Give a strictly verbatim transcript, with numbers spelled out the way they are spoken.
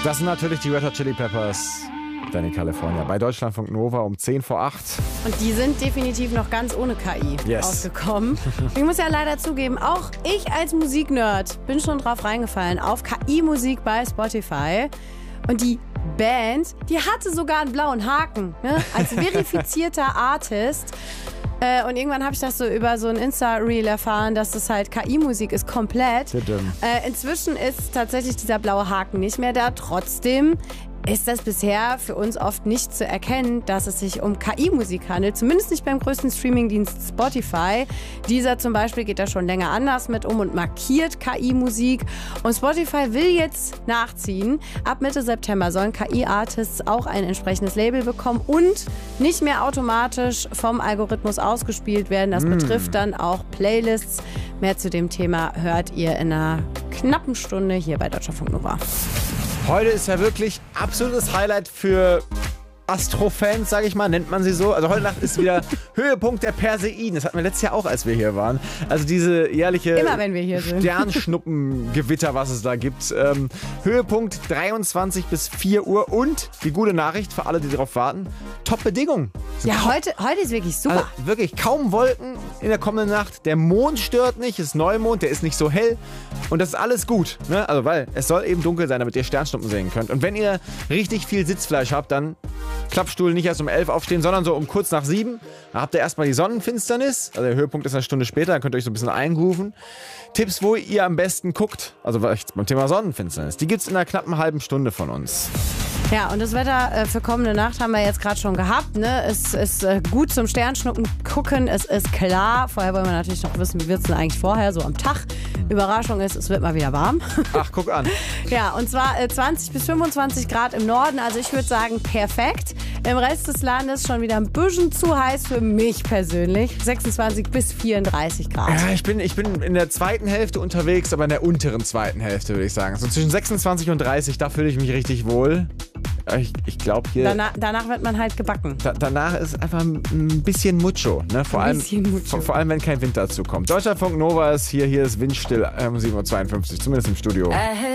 Das sind natürlich die Red Hot Chili Peppers. Dann in California bei Deutschlandfunk Nova um zehn vor acht. Und die sind definitiv noch ganz ohne K I yes. ausgekommen. Ich muss ja leider zugeben, auch ich als Musiknerd bin schon drauf reingefallen, auf K I-Musik bei Spotify. Und die Band, die hatte sogar einen blauen Haken, ne? Als verifizierter Artist. Äh, und irgendwann habe ich das so über so ein Insta-Reel erfahren, dass das halt K I-Musik ist komplett. Äh, inzwischen ist tatsächlich dieser blaue Haken nicht mehr da. Trotzdem ist das bisher für uns oft nicht zu erkennen, dass es sich um K I-Musik handelt. Zumindest nicht beim größten Streamingdienst Spotify. Dieser zum Beispiel geht da schon länger anders mit um und markiert K I-Musik. Und Spotify will jetzt nachziehen. Ab Mitte September sollen K I-Artists auch ein entsprechendes Label bekommen und nicht mehr automatisch vom Algorithmus ausgespielt werden. Das mm. betrifft dann auch Playlists. Mehr zu dem Thema hört ihr in einer knappen Stunde hier bei Deutschlandfunk Nova. Heute ist ja wirklich absolutes Highlight für Astro-Fans, sage ich mal, nennt man sie so. Also heute Nacht ist wieder Höhepunkt der Perseiden. Das hatten wir letztes Jahr auch, als wir hier waren. Also diese jährliche Immer, wenn wir hier sind. Sternschnuppengewitter, was es da gibt. Ähm, Höhepunkt dreiundzwanzig bis vier Uhr und die gute Nachricht für alle, die darauf warten, Top-Bedingungen. Ja, heute, heute ist wirklich super. Also wirklich kaum Wolken in der kommenden Nacht. Der Mond stört nicht, es ist Neumond, der ist nicht so hell. Und das ist alles gut, ne? Also weil es soll eben dunkel sein, damit ihr Sternschnuppen sehen könnt. Und wenn ihr richtig viel Sitzfleisch habt, dann Klappstuhl nicht erst um elf aufstehen, sondern so um kurz nach sieben. Da habt ihr erstmal die Sonnenfinsternis. Also der Höhepunkt ist eine Stunde später, dann könnt ihr euch so ein bisschen eingrooven. Tipps, wo ihr am besten guckt, also beim Thema Sonnenfinsternis, die gibt's in einer knappen halben Stunde von uns. Ja, und das Wetter äh, für kommende Nacht haben wir jetzt gerade schon gehabt. Ne? Es ist äh, gut zum Sternschnuppen gucken, es ist klar. Vorher wollen wir natürlich noch wissen, wie wird es denn eigentlich vorher, so am Tag. Überraschung ist, es wird mal wieder warm. Ach, guck an. Ja, und zwar äh, zwanzig bis fünfundzwanzig Grad im Norden. Also ich würde sagen, perfekt. Im Rest des Landes schon wieder ein bisschen zu heiß für mich persönlich. sechsundzwanzig bis vierunddreißig Grad. Ja, ich bin, ich bin in der zweiten Hälfte unterwegs, aber in der unteren zweiten Hälfte, würde ich sagen. So zwischen sechsundzwanzig und dreißig, da fühle ich mich richtig wohl. Ich, ich glaube hier... Danach, danach wird man halt gebacken. Da, danach ist einfach ein bisschen Mucho. Ne? Vor, ein allem, bisschen Mucho. Vor, vor allem, wenn kein Wind dazu kommt. Deutschlandfunk Nova ist hier, hier ist windstill um sieben Uhr zweiundfünfzig, zumindest im Studio.